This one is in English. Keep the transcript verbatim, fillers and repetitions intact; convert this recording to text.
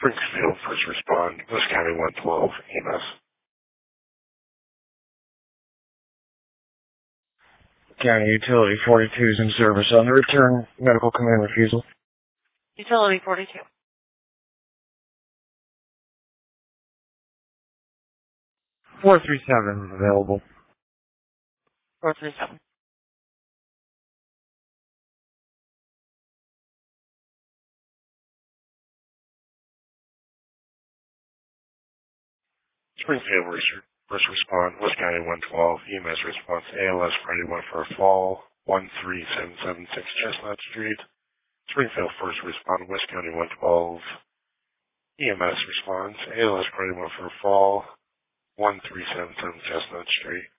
Springfield, first respond, West County one twelve, E M S. County Utility forty-two is in service on the return medical command refusal. Utility forty-two. four three seven available. four three seven. Springfield, first respond, West County one twelve, E M S response, A L S for anyone for a fall, one three seven seven six Chestnut Street. Springfield, first respond, West County one twelve, E M S response, A L S for anyone for a fall, one three seven seven Chestnut Street.